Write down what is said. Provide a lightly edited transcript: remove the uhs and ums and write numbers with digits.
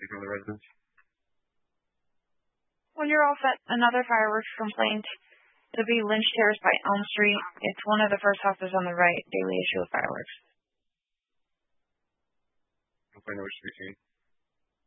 anything from the residents? Well, you're all set. Another fireworks complaint. It'll be Lynch Terrace by Elm Street. It's one of the first houses on the right. Daily issue of fireworks. Complaint that we should be seen.